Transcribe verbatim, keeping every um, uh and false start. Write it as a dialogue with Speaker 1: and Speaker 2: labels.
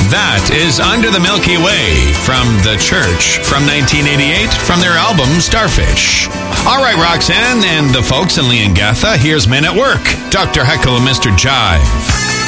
Speaker 1: That is Under the Milky Way from The Church from nineteen eighty-eight from their album Starfish. All right, Roxanne and the folks in Leongatha, here's Men at Work, Doctor Heckle and Mister Jive.